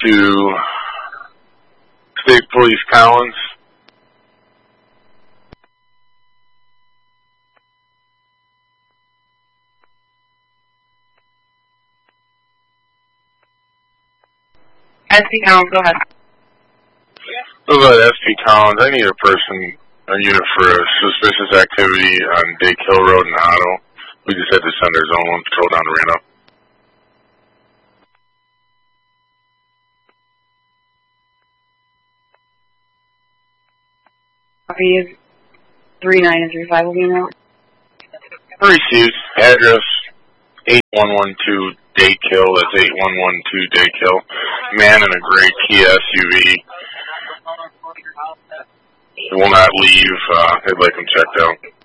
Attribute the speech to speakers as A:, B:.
A: to State Police Collins.
B: SP Collins, go ahead.
A: Hello, SP Collins. I need a unit for a suspicious activity on Dake Hill Road in Otto. We just had to send our Zone 1 patrol down to Reno.
B: Copy 3935 will be now.
A: Received. Address 8112 Dake Hill. That's 8112 Dake Hill. Man in a gray Kia SUV. He will not leave. I'd like him checked out.